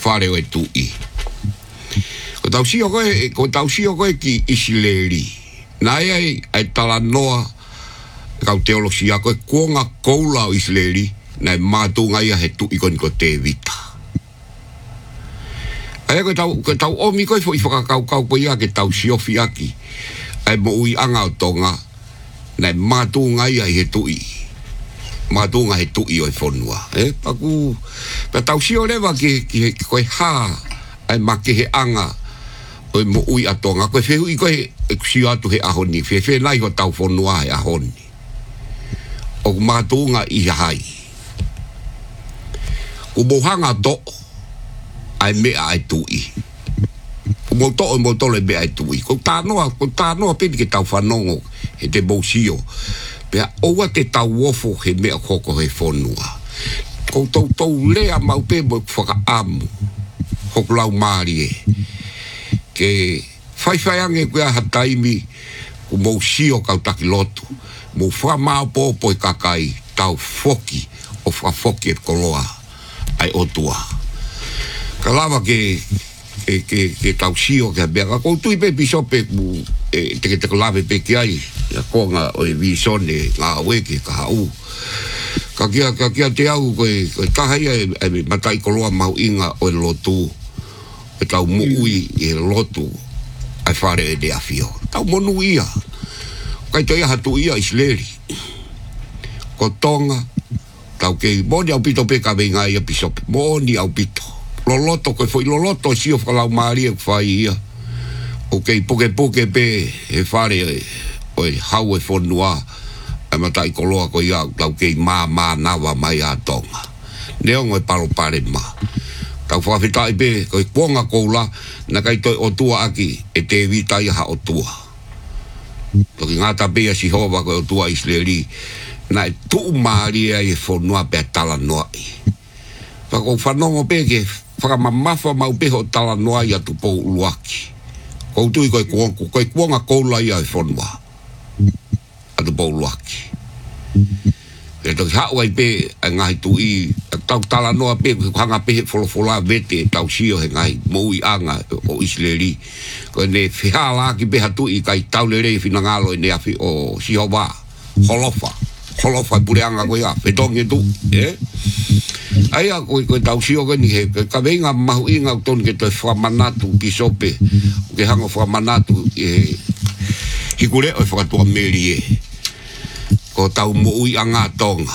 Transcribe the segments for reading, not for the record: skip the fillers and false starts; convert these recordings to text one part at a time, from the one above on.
whare o e tui. Ko tau sio koe ki Isileri. Nai ai tala noa kau teologia koe kuonga koula o Isileri nai mātunga ia he tui koni ko te vita. Ai ko tau omi koe fo i whakakau ko ia ke tau siofi aki. Ai mo ui anga o tonga nai mātunga ia he tui. Mātunga he tui o e whonua. Paku, pa tau sio lewa ki koe haa ai make he anga o mo ui atonga koe whehu i koe e kusi atu he ahoni whe nai ho tau whonua he ahoni o mātunga i hai o mohanga do ai mea ai tui o mo tole mea ai tui ko tānoa pedi ke tau whanongo he te mōsio pea oua te tau wofo he mea koko he whonua ko tau lea mau pe mo whaka amu hok lau maari ke whai ange kua hataimi o mou sio kau taki lotu mou wha mao pōpo e kakai tau foki o wha foki e koloa ai otua ka lava ke tau sio ke bea ka koutu i pe bisope mu te lave pe ki ai ia konga o e visone ngā weke ka hau ka kia te au koe tahai e matai koloa mau inga o e lotu e tau muui i lotu ai whare e dea fio. Tau monu ia. Kai toi hatu ia Isileri. Ko tonga, tau kei moni au pito pe ka venga ia pisope. Moni au pito. Loloto koe foi loloto sio whakalau maari e kwhai ia. O kei poke pe e whare o e hau e whonua e matai koloa ko ia tau kei mā nawa mai a tonga. Neongo e paro pare maa. Tau whawhitai pe, koe kuonga koula, na kai toi o tua aki, e te vita i ha o tua. Toki ngāta pia si hova koe o tua Isileri, na e tuu maari e whonua pe tala noai. Whako whanongo pe ke whakamamafa mau pe ho tala noai atu pou uluaki. Kou tui koe kuonga koula i a e whonua. Atu pou uluaki. E toki hau ai pe ngahi tui tau tala noa pe hanga pe wholofola vete tau sio he ngahi moui anga o Isileri ko ne whihala ki pe hatui kai tau lerei whinangalo e ne afi o sihowa holofa pure anga koe a petonge tu aia koe tau sio kani he ka venga mahu inga ton ke toi whamanatu pisope ke hanga whamanatu hikure o whakatua meri ko tau moui anga tonga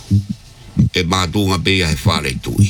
e mātunga bea he whare tui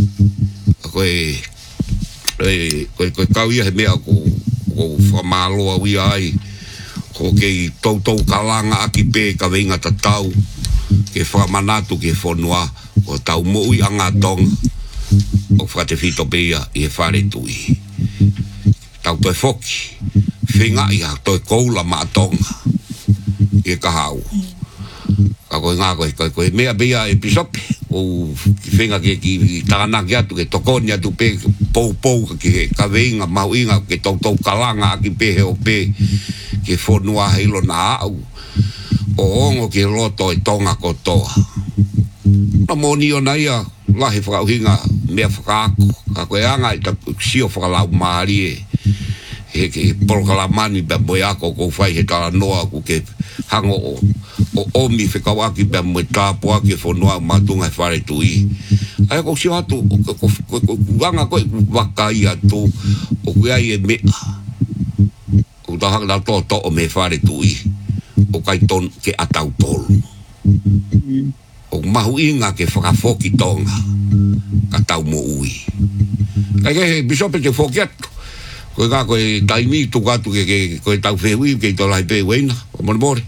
koe kau ia he mea ko whamaloa ui ai ko kei tau kalanga aki pe ka venga tatau ke whamanatu ke whonua ko tau moui anga tonga o whate whito bea i he whare tui tau toi foki whinga ia toi koula mātonga i he kahau ka koe ngā koe mea bea e pisope o whenga ki tāna ki atu ke tokoni atu pe pou ke ka veinga mau inga ke tau kalanga aki pe he o pe ke whonua heilo na au o ongo ke loto e tonga kotoa na moni o na ia lahi whakauhinga mea whakaako ka koe anga i ta sio whakalau maari he ke polokalamani pe moe ako kou whai he tala noa ku ke hango o omi whekawaki pe moe tāpo aki whonua matunga e whare tui. Ai kou sio atu, wanga koe wakai atu, o kui ai e mea. O tahanga na to o me whare tui, o kai ton ke atau tolu. O mahu inga ke whakafoki tonga, ka tau mo ui. Kai ke bisope ke whoki atu, koe kā koe taimi tukatu ke koe tau whehui ke i tolai pe weina, o more.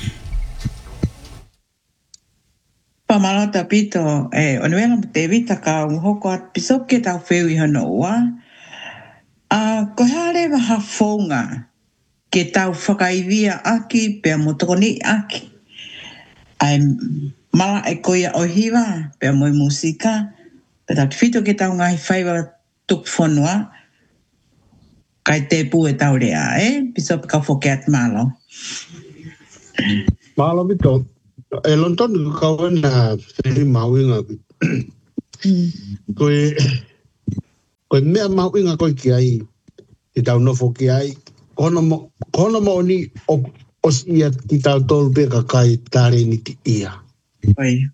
Pamalata pito, o nuela te vita ka hoko at pisok ke tau whehui hano ua. Ko hare waha whaunga ke tau whakaivia aki pia motokoni aki. Ai mala e koia o hiwa pia moi musika. Pe tau whito ke tau ngahi whaiwa tuk whanua. Kai te pu e tau rea, pisok ka whoke at malo. Malo pito. E lonton ko kau na whiri mauinga. Koe Koe mea mau inga koe ki ai, te tau nofo ki ai, kono mo ni os ia ki tau tolu pe ka kai tare ni ti ia. Oi.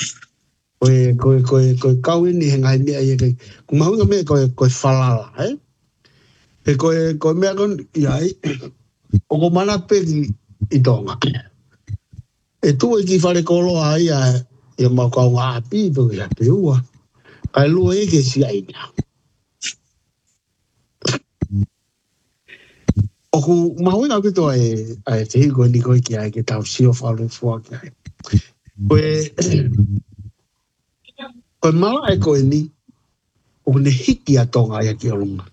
Koe kau ini he ngai mea ia kai, ku mau inga mea koe falala, He koe mea kon iai, o ko mana pe i tonga. E tu e ki whare kolo a ia, ia mau kau ngā api, tu ia te ua. Kai lua e ke si ai nea. O ku mau inga pito ai te hiko ni koe ki ai, ke tau sio whalu fua ki ai. Koe mala e koe ni, o ne hiki a tonga ia ki olunga.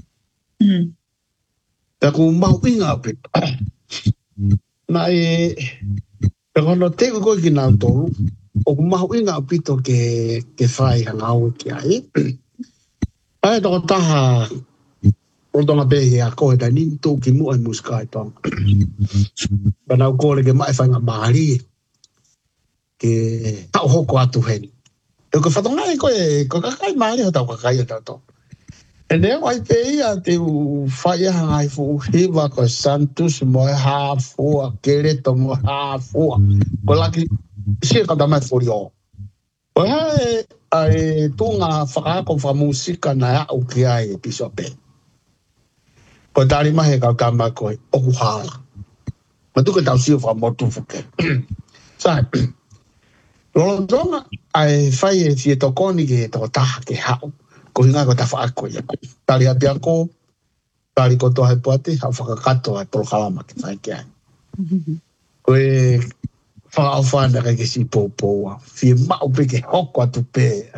Ta ku mau inga pito. Na e kono te koe ki nau tolu, o ku mau inga pito ke whai hanga au ki ai. Ai toko taha, o tonga pehe a koe ta ni tō ki mua i muska i tonga. Panau kore ke mai whainga maari, ke tau hoko atu heni. E ko whatonga e koe kakai maari ho tau kakai o tau tonga. E nea wai te ia te whai aha ngai fu hiwa ko Santos mo e hāfua, Kereto mo e hāfua. Ko laki, sia ka tamai furi o. Ko hae ai tunga whakaako wha musika na au ki ai e piso pe. Ko tari mahe kau kama koe, oku hala. Ma tuke tau sio wha motu fuke. Sai, lolontonga ai whai e fie tokoni ke toko taha ke hao. Ko hinga ko ta whaako ia. Tari api ako, tari ko toa he puate, hau whakakato ai polo kalama ke whai ke ai. Koe whakao whana kai ke si pōpōa. Fie mau pe ke hoko atu pe.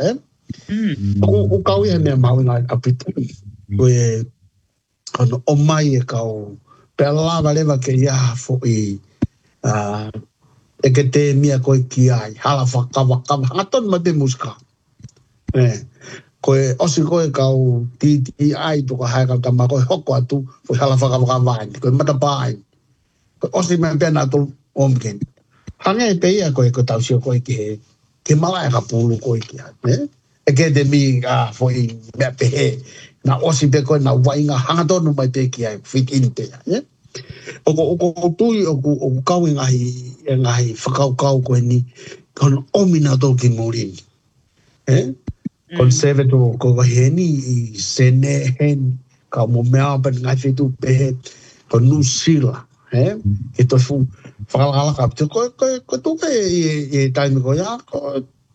O kau ia mea mau inga apita. Koe kono o mai e kau pe lava lewa ke ia fo i e ke te mia koe ki ai. Hala whakawa, haton ma te muska. Koe osi koe kau titi ai tuka hae kau tama koe hoko atu fo hala whakawakawaini. Koe matapai. Koe osi mea pēna atu omken. Hange e peia koe ko tausio koe ki he ke malai ka pulu koe ki ai. E ke te mi fo i mea pehe. Na osi pe koe na wainga hangatonu mai pe ki ai fit in te ai. O tui o kau i ngahi whakau koe ni kono omina tō ki morini. Conservative ko waheni i sene hen ka mo Melbourne ngai fitu pe ko New Zealand e to fu whakalala ka ko tu pe e taimi ko ya ko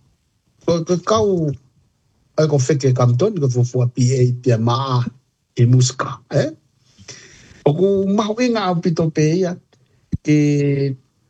kau ai ko feke kamton ko fu PA pia maa e muska o ku mahuinga au pito pe ya ke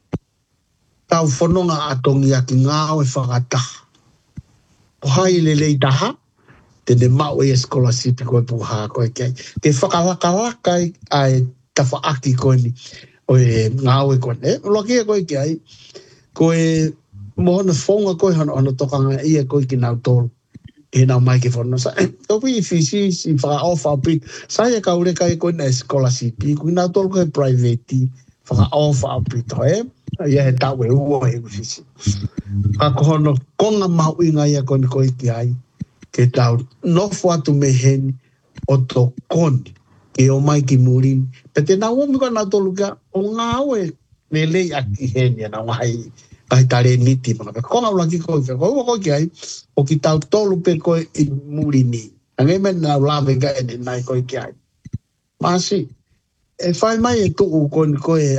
tau whanonga atongi a ki ngāo e whakataha. O hai lelei taha, tene mau e scholarship koe puha koe kei. Ke whakalaka ai tawhaaki koe ni, o e ngāwe koe ne. Loki e koe kei, koe mohona whonga koe hana tokanga ia koe ki nau tolu. E nau mai ke whono sa. Koe i whisi, si whakaofa api. Sa ia kaure kai koe na scholarship, koe nau tolu koe private, whakaofa api to ia he tau e ua he whisi. Ka kohono konga mau inga ia koni koe ki ai, ke tau nofo atu me heni o to koni, ke o mai ki murini. Pe te nau omi koe nau tolu kia, o ngā oe me lei aki heni na wahi tare niti. Konga ulaki koe kia, koe ki ai, o ki tau tolu pe koe i murini. Angai me nau lawe ka ene nai koe ki ai. Masi, e whai mai e tuku koni koe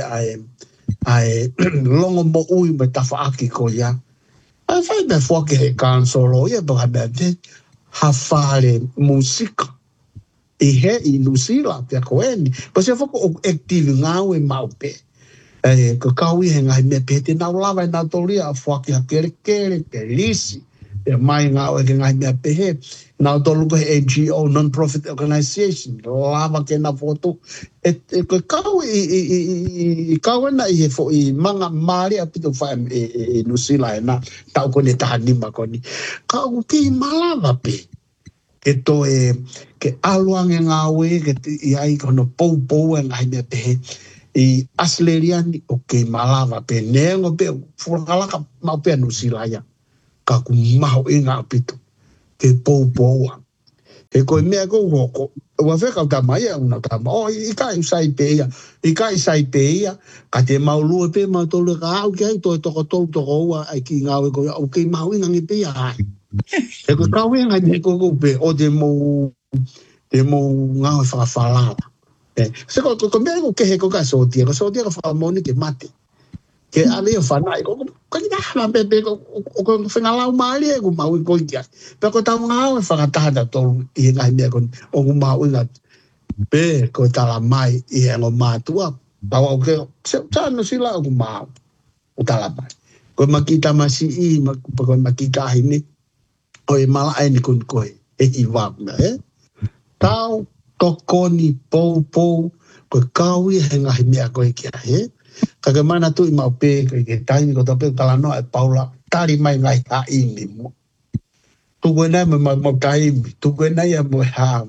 ai longo mo ui me tawhaaki ko ia. Ai whai me whake he kansolo ia baka mea te hawhare musika. I he i nusila pia ko eni. Pa se whako o active ngāu e maupe. Ko kaui he ngai mea pe te nau lawa e nau tolia a whake ha kere ke lisi. E mai ngāu e ke ngai mea pe he. Nau tolu ko he NGO, non-profit organization. Lawa ke na foto. Ko kau i kauena i he fo i manga maari a pito whae e nusila e na tau kone tahanima koni. Kau ki malawa pe. Ke to ke aluange ngāwe, ke i ai kono pou e ngai mea pe he. I asleriani o ke malawa pe. Nengo pe, furangalaka mau pe nusila ia. Ka ku maho i ngā pito. Ke pou. E koe mea ko hoko. Ua wheka o ta mai una ta mai. O, i kai sai pe ia. I kai sai pe ia. Ka te maulua pe ma tolu ka au ki ai toi toko tolu toko ua ai ki ngawe ko au ki mau inga ngi pe ia ai. E ko kawe ngai me ko pe o te mo ngawe whakawhalala. Se ko mea ko kehe ko ka sotia. Ko sotia ka whakamoni ke mate. Ke ale o whanai ko ni ngā pepe ko whengalau maali e ko mau i ko ikia. Pe ko tau ngā o whakatahana tolu i ngai mea ko o ngu mau inga pe ko tala mai i hengo mātua. Pau au ke tāna sila o ngu mau o tala mai. Ko makita masi i ko makita ahini o e mala aini kun koe e i wapna Tau tokoni pou ko kaui he ngahi mea ko ikia Kaka mana tu i mau pe ke taimi ko tape kala no e paula tari mai ngai ha ini mo. Tu koe mo taimi, tu koe nai mo ha.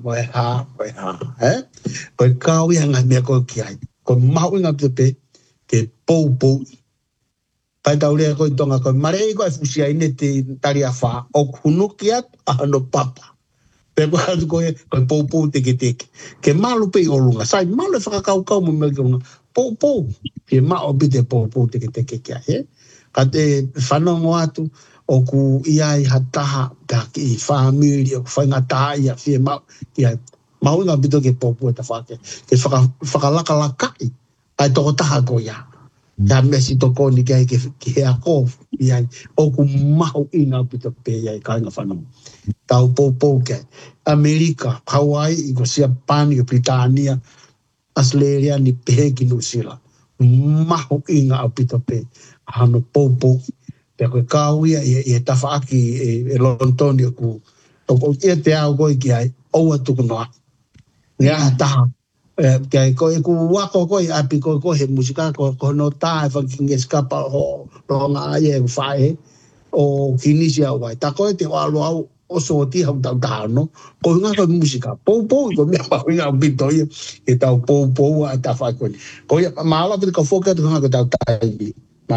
Ko kau ia ngai mea ko ki ai. Ko mau inga pe ke pou. Pai tau lea ko i tonga ko marei ko e fusia ine te tari a wha. O kunukiat a no papa. Pe ko hatu ko e pou teke. Ke malu pe i olunga. Sai malu e whakakau mo mea ki olunga. Pou. Ke mao bite pou teke kia Ka te whanongo atu o ku iai hataha ta ki whamiri o ku whaingataha ia whie mao ia mau inga bito ke pou e ta whake ke whakalakalakai ai toko taha ko ia ia mesi toko ni kia ke hea kofu iai o ku mau inga bito pe iai ka inga whanongo tau pou ke Amerika, Hawaii, i ko Siapani, i Britania Australia ni pehe ki Nusila. Maho inga au pito pe. Hano pou. Pe koe kauia i tawhaaki e lontoni o ku. O ia te au koe ki ai. Oua tuku noa. Ngā taha. Kia koe ku wako koe api koe he musika. Koe no tae whakinge skapa ho ronga aia e whae. O kinisi au wai. Ta koe te walo au o so ti hau tau tāno, ko hinga koe musika, pou, ko mea mau hinga au pito ia, e tau pou a ta whai koe. Ko ia, maala pita ka whoka tu hinga koe tau tāi.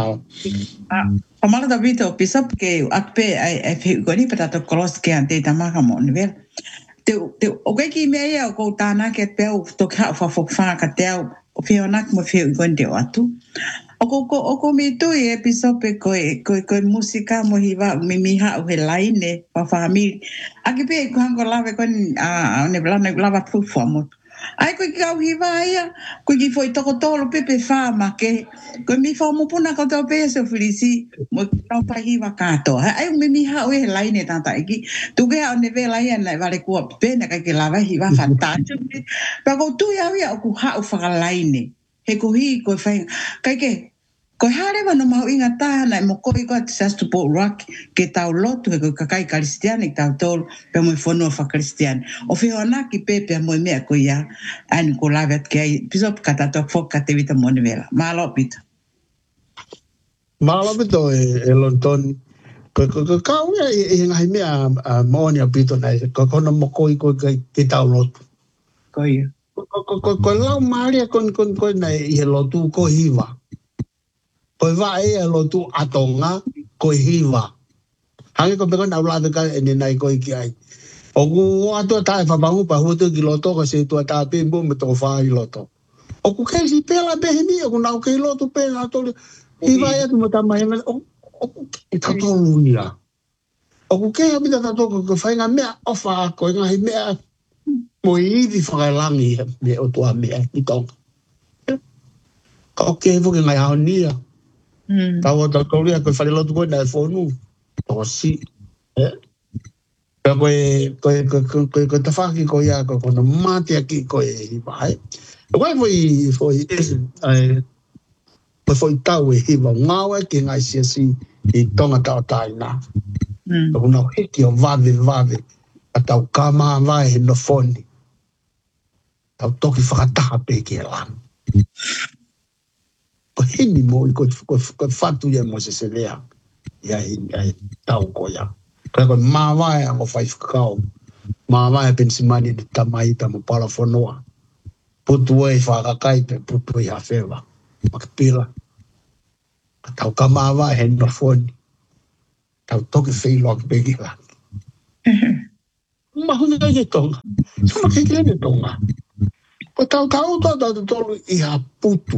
O mala ta pito, pisop ke atpe ai whiukoni pata to kolos ke ante tamaka mo nivel. O kai ki mea ia o kou tāna ke peo to ka whawhawha ka teo, o whionak mo whiukoni te o atu. O ko mi tui e pisope koe musika mo hiwa mimiha o he laine pa famili. Aki pe ko hango lawe koe ne lava pufo mo. Ai koe ki kau hiwa ia, koe ki foi toko tolo pepe whama ke, koe mi whao mo puna kau tau pea so whirisi mo kau pa hiwa kato. Ai mimiha o he laine tata iki, tuke hao ne vela ia na vale kua pena kai ke lava hiwa fantacho. Pa kou tui au ia o ku hao whakalaine. He kohi koe whainga. Kai ke, koe harewa no mau inga tāna e mo koe koe te sastu po rock ke tau lotu he koe kakai karistiani tau tolu pe mo i whanua whakaristiani. O whiho anaki pepe mo i mea koe ia ani ko lawe at kia i piso katatok whoka te vita mo ni vela. Mahalo pito. Mahalo pito e lontoni. Koe kau ia e ngai mea mooni a pito nei. Koe kono mo koe ke tau lotu. Koe ia. Koe lau maaria koe nei i he lotu ko hiwa. Koe wa e lotu atonga koe hiwa. Hangi ko peko na ulave ka ene nai koe ki ai. O ku atua tae whapangu pa huatu ki loto ko se tua tae pimbo me toko whaa i loto. O ku keisi pela beheni o ku nau kei loto pela toli. Hiwa e atu mo tamai o ku i tatolu nia. O ku kei habita tatoko ko whainga mea ofa koe ngahi mea mo i iwi whakailangi me o tua mea i tonga. Ka o kei fuki ngai hao nia. Tau tau kauria koe whare lotu koe nai whonu. Toko si. Koe tawhaki koe ia koe kono mate aki koe hiwa hai. Koe foi tau e hiwa ngawe ki ngai siasi i tonga tau tai nā. Koe nau hiki o vave. A tau kama vai he no foni. Tau toki whakataha pe ki e lang. Ko hini mo i koe whatu ia mo se lea. Ia tau ko ia. Koe mawai a mo whai whakao. Mawai a pensimani de tamaita mo pala whanua. Putu e whakakai pe putu e hawhewa. Makapila. Tau ka mawai he no foni. Tau toki whiloa ki pe ki lang. mahunga ke tonga. Sama ke tonga. Ko tau tolu iha putu.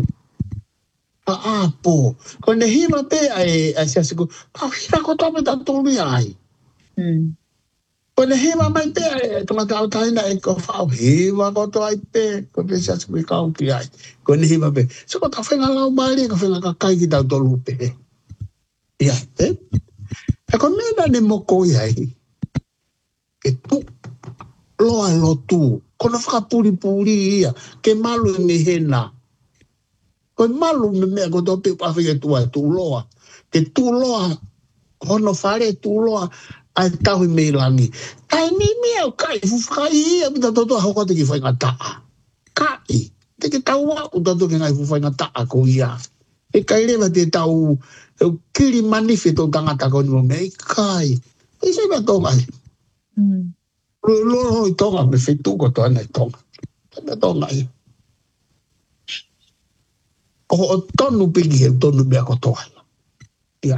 Apo. Ko ne hiva pe ai siasiku. Ka hira ko tau ta tolu ai. Ko ne hiva mai pe ai tama tau taina e ko fa hiva ko to ai pe ko pe siasiku ka u ki ai. Ko ne hiva pe. So ko ta fenga lau mali ko fenga ka kai ki tau tolu pe. Ia, e ko mena ne moko ai. Ke tu loa lo tu. Kono whakapuri ia. Ke malu ni hena. Ko malu me mea ko topi pawhike tua tu loa. Ke tu loa. Hono whare tu loa. Ai tahui mei langi. Ai ni mea kai. Fuwhai ia. Mita toto hoko te ki whainga taa. Kai. Te ke tau wau tato ke ngai fuwhainga taa ko ia. E kai rewa te tau. Kiri manife tau tangata ko ni mo mea. Kai. E se mea tonga. Lo tonga me fitu ko to ana tonga. Me tonga i. O tonu pigi e tonu me ko toa. Ia.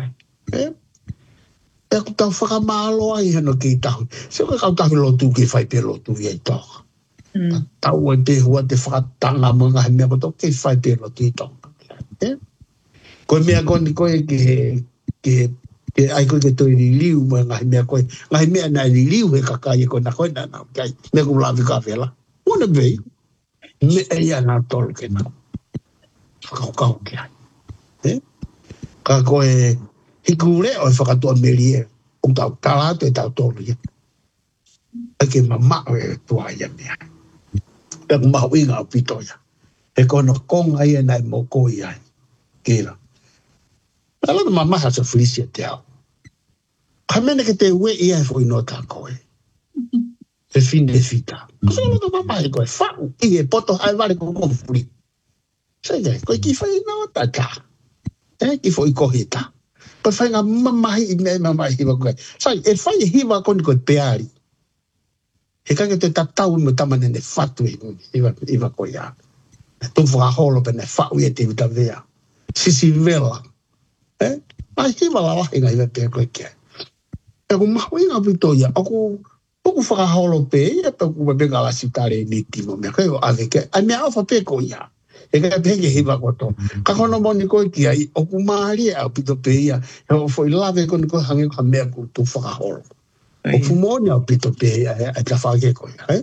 E ko tau whakamalo ai hano ki tau. Se ko kau tau lotu ki whai pe lotu i tonga. Tau e te hua te whakatanga mga he mea ko to ki whai pe lotu i tonga. Ko mea koni koe ke ai koe ke toi ni liu mo ngahi mea koe. Ngahi mea nai ni liu he kakai e koe na koe na nau kai. Mea ku lawi ka whela. Una vei. Me eia nā tolu ke nau. Whakau ke ai. Ka koe hiku reo e whakatua meri e. O tau talato e tau tolu ia. Ai ke mamao e tua ia mea. Pea ku mahu inga o pito ia. E kono konga ia nai mo koe ia. Kira. Ala na mamaha sa Felicia te au. Ka mene ke te ue ia e fo ino ta koe. E fin de fita. Kasi ala na mamaha e koe. Whau. I e poto hai wale ko konfuri. Sai kai. Koe ki whai ina ta ka. Ki fo i kohi ta. Koe whai ngā mamahi i mea mamahi hiwa koe. Sai. E whai e hiwa koni koe peari. He kake te tatau mo tamane ne whatu hiwa koe ia. Tu whakaholo pe ne whau i e te vita vea. Sisi vela. Ai hiwa la lahi ngai pe koe kia. E ku mahu inga pito ia. Oku whakaholo pe ia pe ku bebenga la sitare ni timo mea. Koe o aveke. Ai mea alfa pe ko ia. E kai peke hiwa koto. Ka kono moni koe kia i. Oku maari au pito pe ia. E o foi lave koni koe hangi ka mea ku tu whakaholo. Oku moni au pito pe ia. E ka whake koe ia.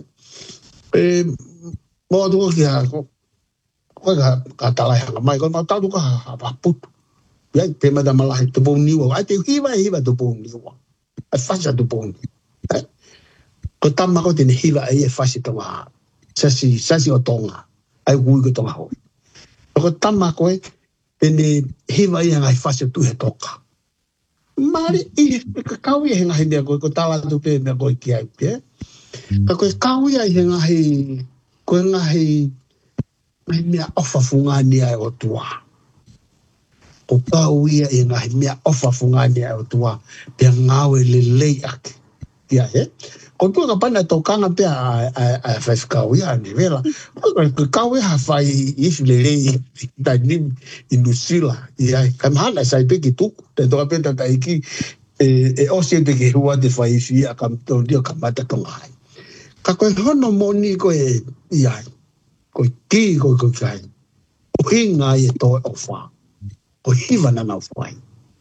Moa tuko kia. Koe ka talai hanga mai. Koe mau tau tuka haputu. Ia te mada malahi te pou niwa. Ai te hiwa te pou niwa. Ai whasa te pou niwa. Ko tama ko tene hiwa ai e whasi tonga. Sasi o tonga. Ai hui ko tonga hoi. Ko tama ko e tene hiwa ai ngai whasi tu he toka. Mari i kaui e ngahi mea koe. Ko tala tu pe mea koe ki ai pe. Ka koe kaui ai he ngahi. Koe ngahi mea ofa fungani ai o tua. O kau ia e ngahi mea ofa fungani ai o tua pia ngawe le lei ake. Ia he. Ko tua ka pana tau kanga pia a whaif kau ia ane vela. Ko kau ia hawhai ifi le lei ta nim inusila. Ia he. Ka mahana sai peki tuku. Te toka penta ta iki e osi te ke hua te whai ifi ia kam tau dio ka mata tonga hai. Ka koe hono moni koe ia he. Koe ki koe kai. O hinga i e toi o wha. Ko hiwa na nau whai.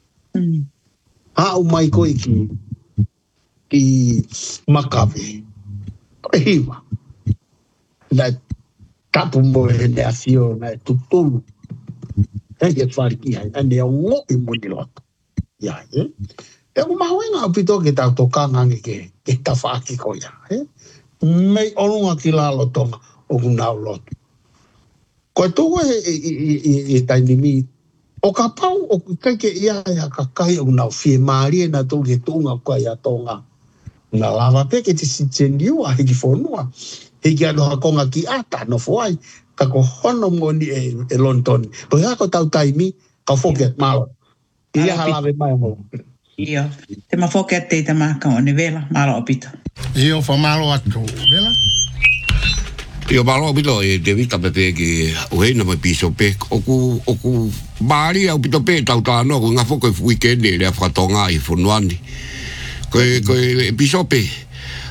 Hau mai koe ki makawe. Ko hiwa. Nai tapu mo e ne asio, nai tutulu. Hei e whari ki hai. Ane au ngō i muni loto. Ia, e? E ku mahu inga pito ke tau tokanga nge ke ta whaaki ko ia. Mei olunga ki lalo tonga o kunau loto. Ko e tuko e tainimi o ka pau o keke ia ka kai o nau fie maari na to ke tunga ko ia tonga na lava pe ke te siteniu a hiki fonua hiki ano hakonga ki ata no foai ka ko hono moni e London po ia ko tau taimi ka foket malo ia halave mai mo Io te ma foket te maka o ne vela malo opita io fa malo atu vela Io malo pito e te vita pepe ki o hei na mai piso pe oku maari au pito pe tau tāno ko ngā whoko i weekend e rea whatonga i whunuani. Koe piso pe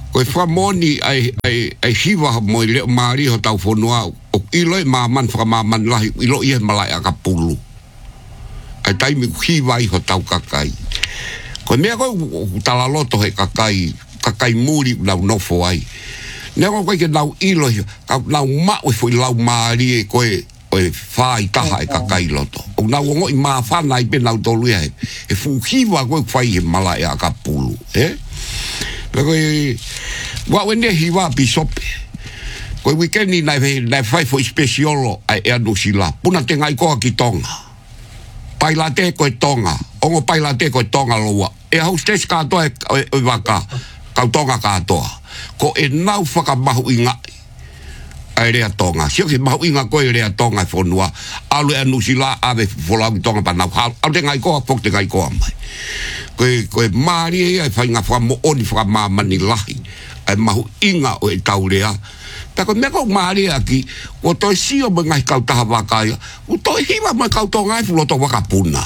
Koe whamoni ai hiwa mo i leo maari ho tau whanua o ilo e maaman whamaman lahi ilo i e malai a ka pulu. Ai taimi hiwa i ho tau kakai. Koe mea koe talaloto he kakai muri lau nofo ai. Nea koe ke lau ilo lau mau foi lau maari e koe oe whai taha e kakai loto. O nau ongo i maa whana i pe lau tolu e fuhiwa koe whai he malai a ka pulu. Koe wa wene hiwa bisope. Koe wikendi nai whai fo speciolo ai ea nusila. Puna te ngai koa ki tonga. Paila te koe tonga. Ongo paila te koe tonga loa. E hostess katoa e waka. Kau tonga katoa. Ko e nau whakamahu i ngai. Ai rea tonga. Sio ke mahu inga koe rea tonga e whonua. Alu ea nusila ave wholau ki tonga pa nau. Au te ngai koa, pok te ngai koa mai. Koe maari e ai whainga whamo oni whakamamani lahi. Ai mahu inga o e taurea. Tako mea kau maari e aki, o toi sio mo ngai kau taha wakaya, o toi hiwa mo kau tō ngai fulo tō wakapuna.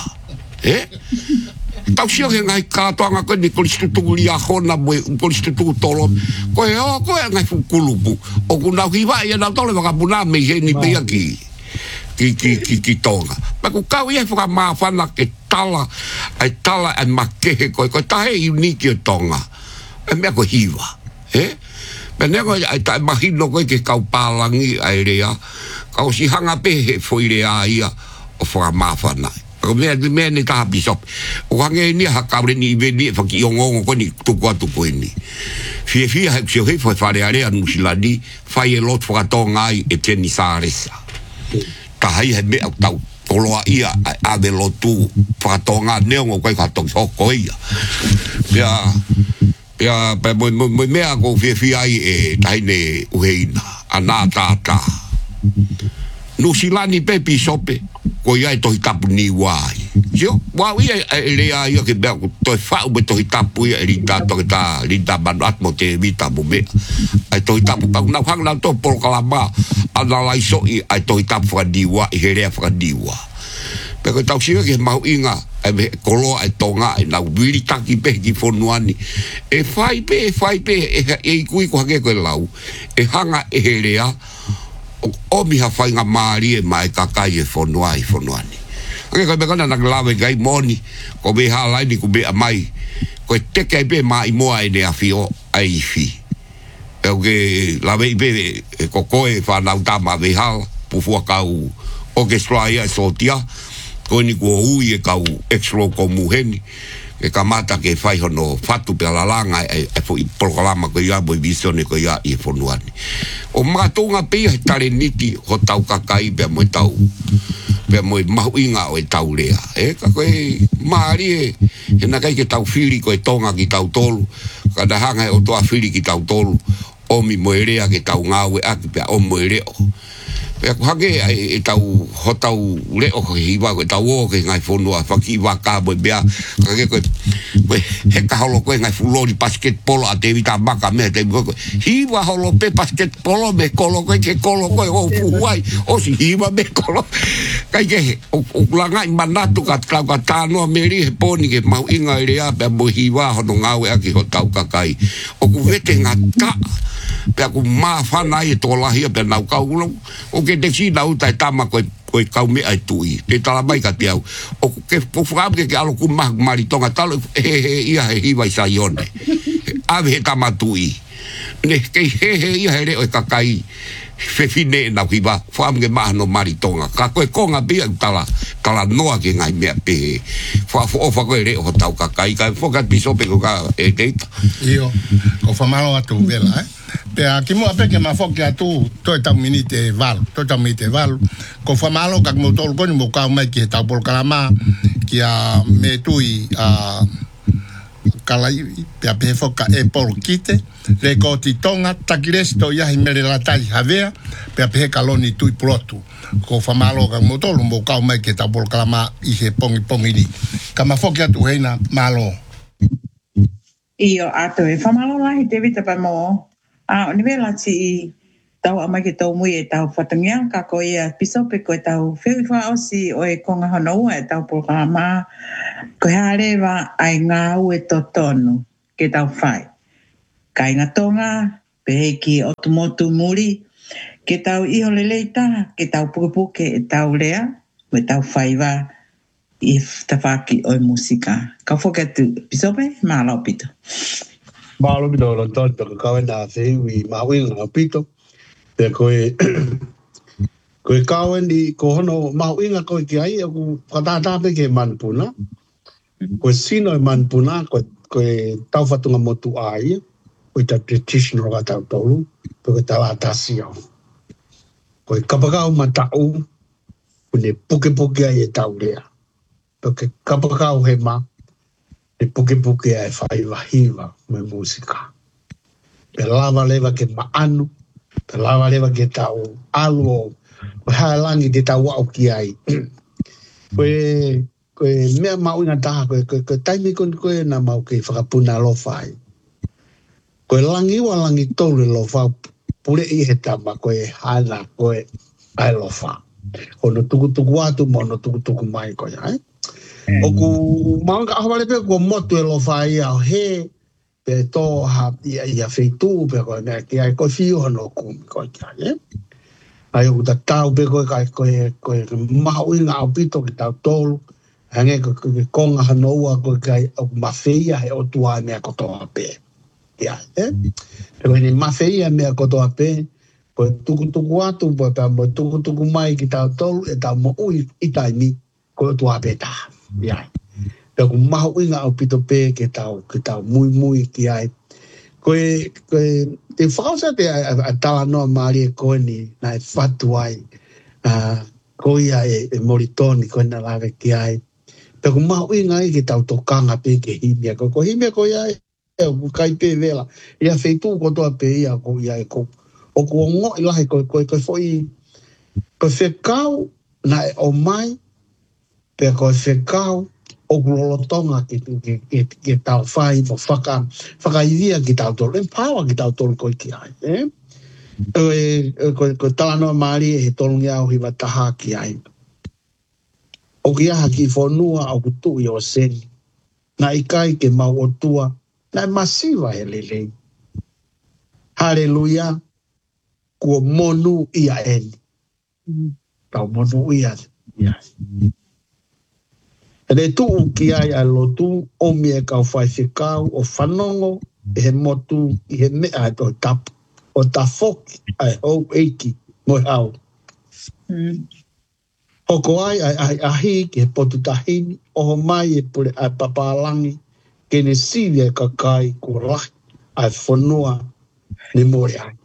Tau sio ke ngai kātoanga koe ni kolistutuku lia hona mo kolistutuku tolo. Koe ngai fukulupu. O kunau hiwa e nau tole wakapuna me he ni pia ki tonga. Paku kau ia whakamawhana ke tala ai makehe koe tahe uniki o tonga. E mea koe hiwa. Pene koe ai tae mahino koe ke kau pālangi ai rea. Kau si hanga pehe foi rea ia o whakamawhana. Paku mea ne taha bisop. O hange ni hakaure ni iwe e whaki ongongo koe ni tuku atu koe ni. Fia hek sio hei whai whare area nusilani. Whai e lot whakatonga ai e teni sāresa. Tahai he mea tau toloa ia ave lotu whakatonga neongo koe whakatonga hoko ia. Pea mo mea ko fia ai e taine uheina ana tata. Nusilani pe pisope ko ia e tohi tapu ni wai. Sio, wau ia e rea ia ke mea toi whau me tohi tapu ia e rita manu atmo te vita mo mea. Ai tohi tapu pau nau hang nau tō polo kalama ana laiso i ai tohi tapu whakaniwa i he rea whakaniwa. Pea koe tau sio ke mau inga e koloa e tonga e nau wiri taki pe ki whonuani. E whai pe e kui ko hake koe lau. E hanga e he rea o miha whainga maari e mai kakai e whonuani. Ake koe mekana nak lawe gai moni ko me halaini ko me amai. Koe teke ai pe mai moa e ne awhio ai iwi. E oke lawe i pe ko koe whanau tama me hala pufua kau orchestra ia e sotia. Koe ni kua ui e kau exlo ko muheni. E kamata ke whai hono whatu pe alalanga e fo i proklama ko ia mo i visione ko ia i e whonuani. O mātunga pia he tare niti ho tau kakai pia mo i tau. Pia mo i mahu inga o e tau rea. Ka koe maari he na kai ke tau whiri ko e tonga ki tau tolu. Kada hanga e o toa whiri ki tau tolu. Omi mo e rea ke tau ngau e aki pia o mo e reo. Pea kuhake e tau hotau leo ko hiwa ko tau o ke ngai whonua whaki waka mo e bea kake koe he ka holo koe ngai fulori basketball a te vita maka mea te koe hiwa holo pe basketball me kolo koe ke kolo koe o fuhuai o si hiwa me kolo kai ke o langai manatu ka tau ka tānoa meri he poni ke mau inga i rea pea mo hiwa hono ngau e aki ho tau kakai o ku vete ngā ka pea ku maa whanai e tō lahia pea nau kaulong o ke te si nau tai tama koe kau mea e tui te tala mai ka te au o ke pofukam ke alo ku maha mari tonga talo ia he hiwa i sa ione ave he tama tui ne ke ia he reo e kakai whewhine e nau hiwa whaam ke maha no mari tonga ka koe konga pia tala noa ke ngai mea pehe whaofa koe reo ho tau kakai ka whokat pisope ko ka e teita Io, ko whamalo atu vela Pea ki mua peke ma whoki atu toi tau minite valu ko whamalo kak mo tolu koni mo kau mai ki he tau polkalama ki a me tui a kalai pea pehe whoka e polo kite le ko ti tonga takiresto iahi mere latai havea pea pehe kaloni tui protu ko whamalo kak mo tolu mo kau mai ki he tau polkalama i he pongi ni ka ma whoki atu heina malo Io ato e whamalo lahi te vita pa mo o niwe lati i tau amai ke tau mui e tau whatangia ka ko ia pisope ko e tau whiu osi o e konga honoua e tau programa ko harewa ai ngā ue totonu ke tau whai. kainga tonga, pe ki otumotu muri, ke tau iho leleita, ke tau puke e tau lea, me tau whaiva i tawhaki o musika. Ka whoke atu, pisope, mālau pito. Mālau pito, lo tonto, ka kawe nā whiwi, mawinga pito, pe koe, koe kawe ni, ko hono mawinga koe ki ai, aku whatatāpe ke manpuna, koe sino e manpuna, koe tau whatunga motu ai, koe ta traditional ka tau tolu, pe koe tau atasi au. Koe kapakau matau, kune puke ai e tau rea. Porque kapakau he ma, e puke ai whaiwahiwa me musika. Pe lava lewa ke maanu, pe lava lewa ke tau aluo, pe haelangi te tau wau ki ai. Koe mea mau inga taha, koe taimi koe na mau ke whakapuna lo whai. Koe langi wa langi tolu lo whau, pule i he tama koe hana koe ai lo whau. Ono tuku atu mo ono tuku mai koe ai. Oku maanga ahawale pe ko motu e lo whai au he, pe tō ha ia wheitu pe koe mea ki ai koe whio hono kumi koe ki ai. Ai oku ta tau pe koe kai koe mahu inga au pito ki tau tolu, hange koe konga hanoua koe kai oku mawheia he o tua mea kotoa pe. Ia, Pe koe ni mawheia mea kotoa pe, koe tuku atu, koe pia mo tuku mai ki tau tolu, e tau mo ui itaimi koe tua pe taha. Ia. Pe ku mahu inga au pito pe ke tau mui ki ai. Koe te whakausa te a tala noa maari e koe ni na e whatu ai. Koe ia e moritoni koe na lawe ki ai. Pe ku mahu inga ai ke tau tokanga pe ke himia. Ko himia koe ai e ku kai pe vela. Ia wheitu kotoa pe ia ko ia e ko. O ku ongo ilahi koe foi koe whekau na e o mai pe koe whekau o kulolotonga ki tau whai mo whakaidhia ki tau tolu. En pāwa ki tau tolu koe ki ai. Koe talanoa maari e he tolungi au hiwa taha ki ai. O ki aha ki whonua au kutu i o seni. Na ikai ke mau o tua. Na masiva he lelei. Hallelujah. Kua monu ia eni. Tau monu ia. Re tu ki ai a lotu o mie kau whai whikau o whanongo e he motu i he mea o tapu. O ta foki ai o eiki mo hau. Hoko ai ahi ki he potu tahini o ho mai e pule ai papalangi ke ne sivi e kakai ko rahi ai whanua ni more ai.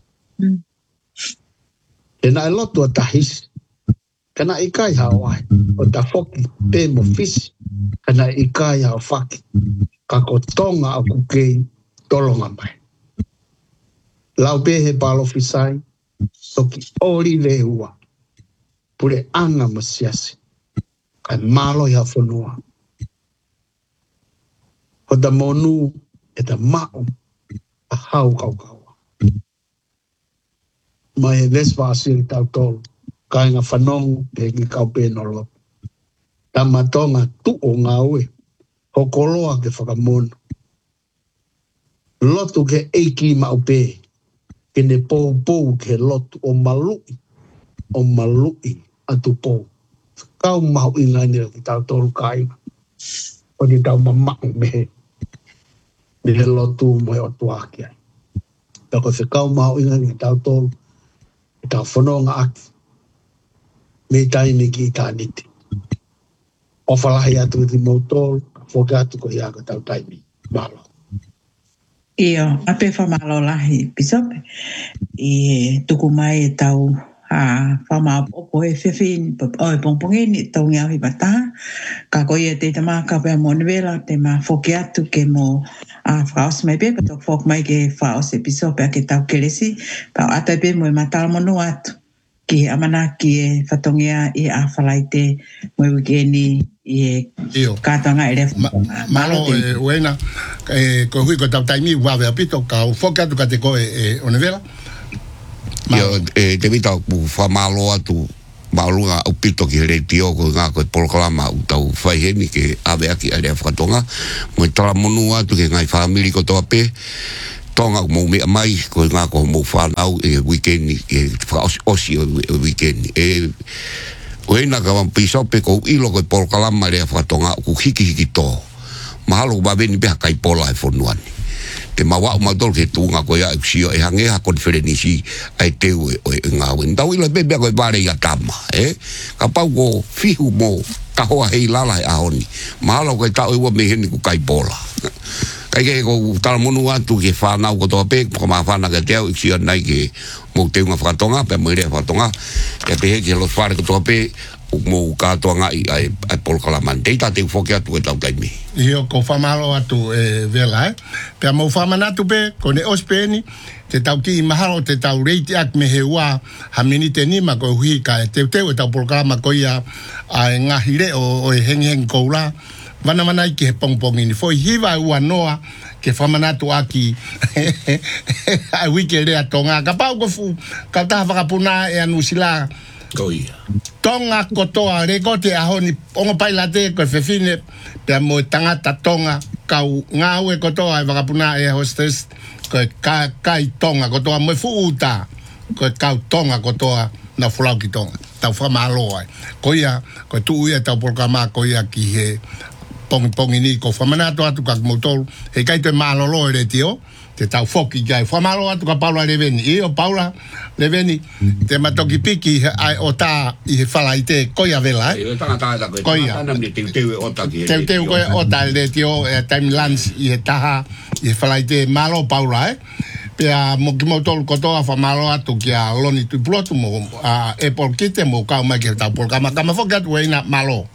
E na e lotu a tahisi. Kana ikai hao ai, o ta foki pe mo fisi, kana ikai hao whaki, ka ko tonga a kukei tolonga mai. Lau pe he palo fisai, toki ori le hua, pure anga masiasi, kai malo ia whanua. O ta monu e ta mao, a hau kaukaua. Mai he vespa asiri tau tolu. Kai ngā whanongu e ki kau pēnolo. Tamatonga tu o ngā ue, hokoloa ke whakamono. Lotu ke eiki mau pē, ke ne pou ke lotu o malui atu pou. Kau mau inga nira ki tau tolu kainga. O ni tau mamau mehe. Ni he lotu moe o tuaki ai. Tako se kau mau inga ki tau tolu, ki tau whanonga aki. Me taini ki tāniti. O whalahi atu ki mautoro, whoke atu ko ia ka tau taimi. Malo. Iyo, ape whamalo lahi pisope. I tuku mai e tau whama opo e whiwhin, o e pongpongeni, tau ngia hui bataha. Ka koe e te tamaka pia monewela, te ma whoke atu ke mo whaos mai pe, kato whok mai ke whaos e pisope a ke tau kelesi. Pau atai pe mo e matala monu atu. Ki amana ki e whatongia i a whalaite mo wikeni i e kātanga e refu. Malo e uena, ko hui ko tau taimi wawe apito, ka whoke atu ka te koe e onevela? Ia, te vita ku whamalo atu maulunga au pito ki rei tio ko ngā koe polokalama u tau whaiheni ke awe aki a rea whakatonga. Mo e tala monu atu ke ngai whamiri ko toa pe, tonga mo me mai ko nga ko mo fa au e weekend e fa osi weekend e o ina ka wan piso pe ko ilo ko por kalama le fa tonga ku hiki to mahalo ba beni be kai pola e fonuan te mawa ma dol ke tunga ko ya sio e hange ha konferenisi ai te o nga wen dau ilo be ko bare ya tama ka pau ko fihu mo ka ho hei lala a oni mahalo ko ta o me hen ku kai pola kai ke ko tal monu atu ke fa na ko to pe ko ma fa na ke te sio nai ke mo te nga fa tonga pe mo re fa tonga ke pe ke lo fa ko to pe mo ka tonga ai por kalaman te ta te fokia tu ta mi io ko fa malo atu vela pe mo fa manatu pe ko ne ospeni te tau ki mahalo te tau reiti ak me hewa ha minite ni ma ko hui ka te ta por kalama ko ia ai nga hire o heng ko la mana ki pong ini foi hiva ua noa ke fa manatu aki ai wikere atonga ka pau ko fu ka ta fa puna e anusila Koia. Tonga kotoa rekote ahoni ongo pailate ko fefine pe mo tangata tonga kau ngawe kotoa e vakapuna e hostess ko kai tonga kotoa mo fuuta ko kau tonga kotoa na fulau ki tonga tau fa malo ai koia ko tu ia tau por kama koia ki he pong ini ko fa manato atu ka motor e kai te malo lo re tio te tau foki gai fa malo atu ka Paula Leveni io Paula Leveni te matoki piki ai ota I falaite koia vela e ta koia ana me te ota ki te koia ota le tio timelines I taha I falaite malo Paula pe a mo ki motor ko to fa malo atu ki a loni tu plotu mo e por kite mo ka ma ki ta por kama foki atu ina malo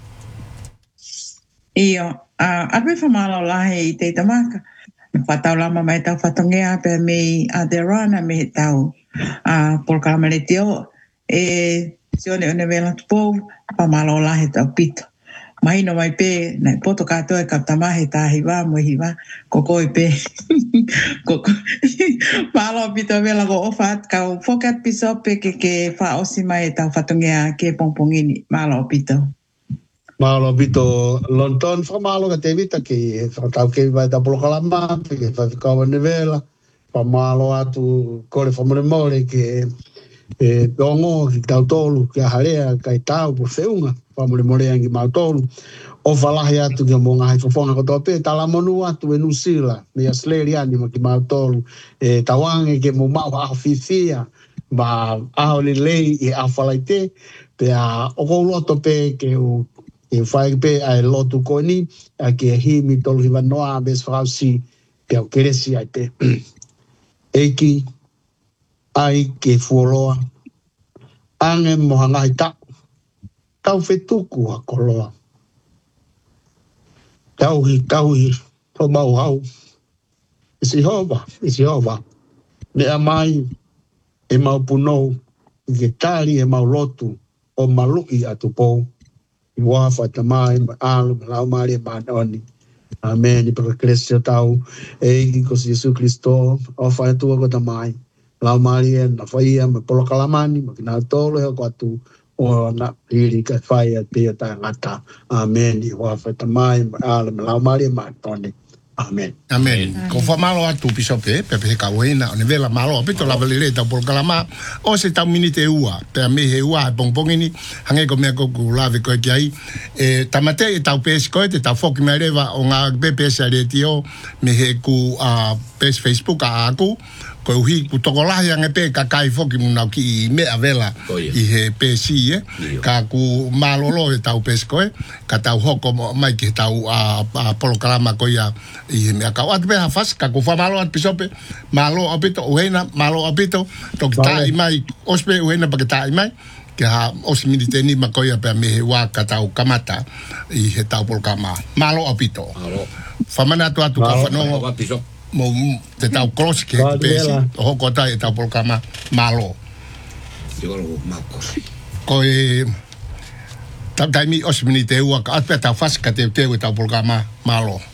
io ape fa malo la he te tamaka fatau lama mai tau fatongea pe me aderana me tau por kamele tio sione one vela tupo pa malo la he tau pito mai no mai pe na poto kato e kaptama he ta hiva mo hiva koko pe koko malo pito vela go ofat ka fokat piso pe ke fa osima e tau fatongea ke pompongini malo pito Malo bito London fa malo ka te vita ki fa tau ke vai da Polokalama ke fa ka vela fa malo atu kore fa more ke dongo ki tau tolu ke harea kai tau por feunga fa more ngi mau tolu o fa la ya tu ke mo ngai fo fonga ko to pe tala monu atu e nusila me asleri ani ma ki mau tolu tawange ke mo mau a fifia ba a le lei e a falaite pe a o loto pe ke o e fai pe ai lotu koni a ke hi mi tolu hiva noa bes frausi pe o keresi ai te eki ai ke fuoloa ange mohanga i tau fetuku a koloa tau hi to mau hau isi hova me amai e mau punou ke tali e mau lotu o malui atu pou Wa fata mai alu lau mari manoni amen per Cristo tau e ko Jesus Cristo o fa tu ko tamai lau mari na faia me Polokalamani ma na tolo ko tu o na iri ka faia te ta ngata amen wa fata mai alu lau mari manoni amen amen ko fa malo atu pisope pe ka wena ne vela malo pito la valireta Polokalama o se ta minute ua pe me he ua pongpongini hange ko me ko lave ko ki ai tamate ta pes ko te ta foki me reva o nga BPS re tio me he ku pes Facebook a aku ko hi ku tokola yang pe ka kai foki muna ki me avela I he pesi ka ku malo lo ta pes ko ka ta hoko mai ki ta Polokalama ko ya I me ka wat be fas ka ku fa malo at pisope malo apito uena malo apito to ta mai ospe uena pa ta mai ke ha osmilite ni makoya pe me wa ka ta kamata I he ta Polokalama malo apito fa mana to atu ka fa no mo te ta cross ke pesi ho ko ta Polokalama malo yo lo makos ko ta mi osmilite wa ka at ta fas ka te ta Polokalama malo